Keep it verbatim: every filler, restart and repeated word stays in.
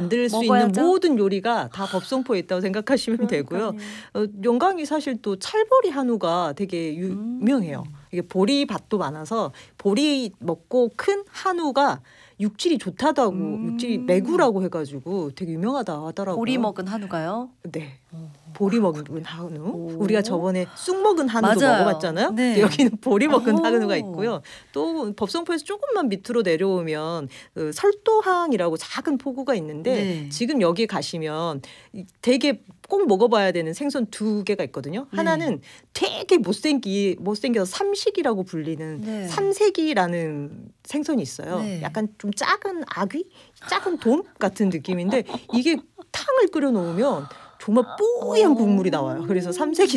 만들 수 먹어야죠. 있는 모든 요리가 다 법성포에 있다고 생각하시면 되고요. 어, 영광이 사실 또 찰보리 한우가 되게 유명해요. 음. 이게 보리밭도 많아서 보리 먹고 큰 한우가 육질이 좋다고 음. 육질이 매구라고 해가지고 되게 유명하다 하더라고요. 보리 먹은 한우가요? 네. 어. 보리 먹은 한우. 오. 우리가 저번에 쑥 먹은 한우도 맞아요. 먹어봤잖아요. 네. 근데 여기는 보리 먹은 오. 한우가 있고요. 또 법성포에서 조금만 밑으로 내려오면 그 설도항이라고 작은 포구가 있는데 네. 지금 여기 가시면 되게 꼭 먹어봐야 되는 생선 두 개가 있거든요. 네. 하나는 되게 못생기 못생겨서 삼식이라고 불리는 네. 삼색이라는 생선이 있어요. 네. 약간 좀 작은 아귀, 작은 돔 같은 느낌인데 이게 탕을 끓여 놓으면 정말 뽀얀 국물이 나와요. 그래서 삼색이